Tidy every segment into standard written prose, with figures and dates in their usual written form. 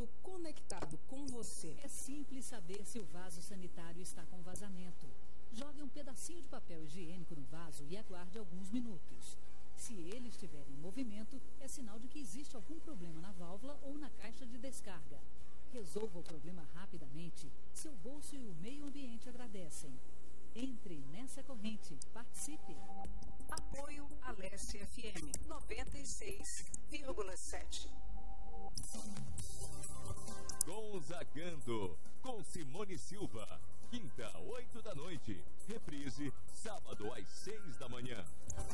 produto conectado com você. É simples saber se o vaso sanitário está com vazamento. Jogue um pedacinho de papel higiênico no vaso e aguarde alguns minutos. Se ele estiver em movimento, é sinal de que existe algum problema na válvula ou na caixa de descarga. Resolva o problema rapidamente. Seu bolso e o meio ambiente agradecem. Entre nessa corrente. Participe. Apoio Alesse FM 96,7. Gonzagando, com Simone Silva. Quinta, 8 da noite. Reprise, sábado às 6 da manhã.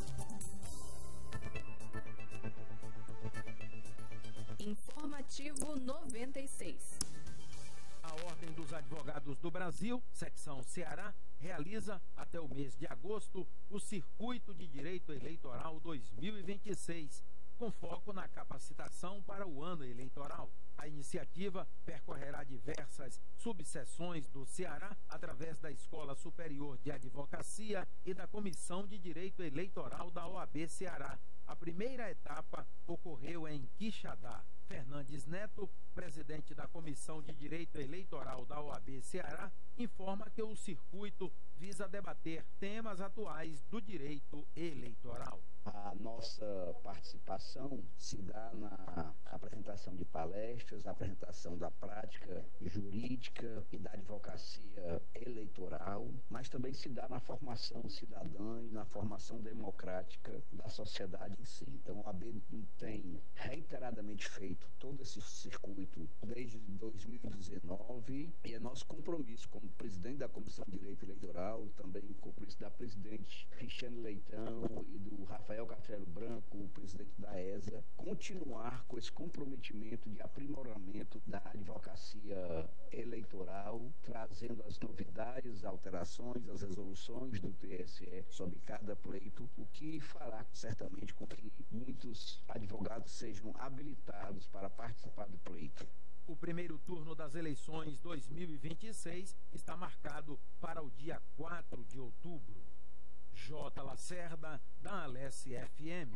Informativo 96. A Ordem dos Advogados do Brasil, Secção Ceará, realiza até o mês de agosto o Circuito de Direito Eleitoral 2026, com foco na capacitação para o ano eleitoral. A iniciativa percorrerá diversas subseções do Ceará através da Escola Superior de Advocacia e da Comissão de Direito Eleitoral da OAB Ceará. A primeira etapa ocorreu em Quixadá. Fernandes Neto, presidente da Comissão de Direito Eleitoral da OAB Ceará, informa que o circuito visa debater temas atuais do direito eleitoral. A nossa participação se dá na apresentação de palestras, na apresentação da prática jurídica e da advocacia eleitoral, mas também se dá na formação cidadã e na formação democrática da sociedade em si. Então, a OAB tem reiteradamente feito todo esse circuito desde 2019 e é nosso compromisso como presidente da Comissão de Direito Eleitoral, também compromisso da presidente Cristiane Leitão e do Rafael Castelo Branco, o presidente da ESA, continuar com esse comprometimento de aprimoramento da advocacia eleitoral, trazendo as novidades, alterações, as resoluções do TSE sobre cada pleito, o que fará certamente com que muitos advogados sejam habilitados para participar do pleito. O primeiro turno das eleições 2026 está marcado para o dia 4 de outubro. J. Lacerda, da Alesse FM.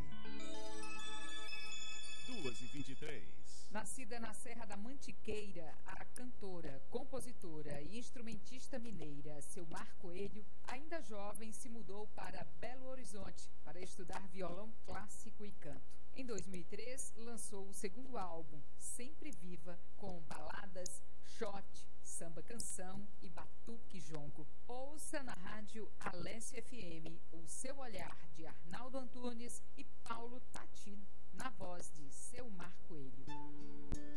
2h23. Nascida na Serra da Mantiqueira, a cantora, compositora e instrumentista mineira Silmar Coelho, ainda jovem, se mudou para Belo Horizonte para estudar violão clássico e canto. Em 2003, lançou o segundo álbum, Sempre Viva, com baladas, shot, samba-canção e batuque jongo. Ouça na rádio Alesse FM o Seu Olhar, de Arnaldo Antunes e Paulo Tati